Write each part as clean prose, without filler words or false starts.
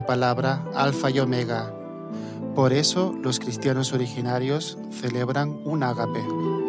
palabra Alfa y Omega. Por eso los cristianos originarios celebran un ágape.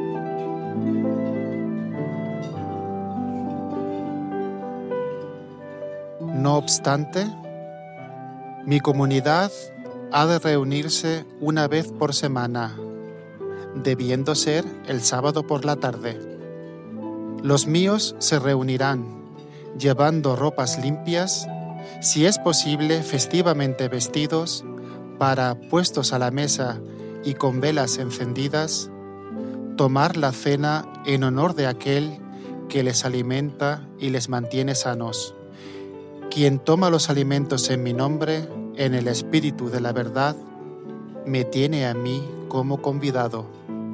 No obstante, mi comunidad ha de reunirse una vez por semana, debiendo ser el sábado por la tarde. Los míos se reunirán, llevando ropas limpias, si es posible festivamente vestidos, para, puestos a la mesa y con velas encendidas, tomar la cena en honor de aquel que les alimenta y les mantiene sanos. Quien toma los alimentos en mi nombre, en el espíritu de la verdad, me tiene a mí como convidado.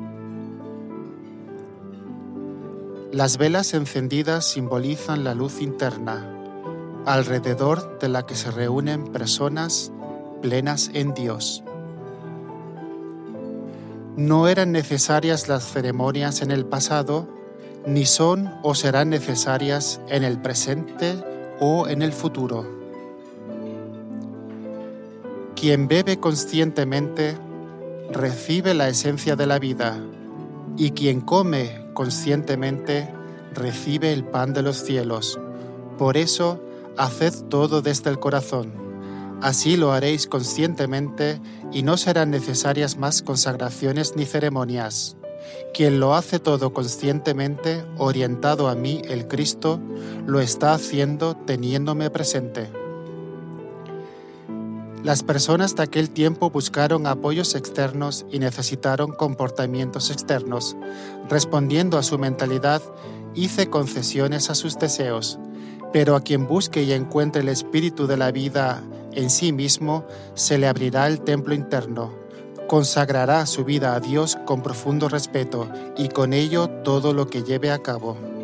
Las velas encendidas simbolizan la luz interna, alrededor de la que se reúnen personas plenas en Dios. No eran necesarias las ceremonias en el pasado, ni son o serán necesarias en el presente o en el futuro. Quien bebe conscientemente recibe la esencia de la vida, y quien come conscientemente recibe el pan de los cielos. Por eso, haced todo desde el corazón. Así lo haréis conscientemente y no serán necesarias más consagraciones ni ceremonias. Quien lo hace todo conscientemente, orientado a mí, el Cristo, lo está haciendo teniéndome presente. Las personas de aquel tiempo buscaron apoyos externos y necesitaron comportamientos externos. Respondiendo a su mentalidad, hice concesiones a sus deseos. Pero a quien busque y encuentre el espíritu de la vida en sí mismo, se le abrirá el templo interno. Consagrará su vida a Dios con profundo respeto y con ello todo lo que lleve a cabo.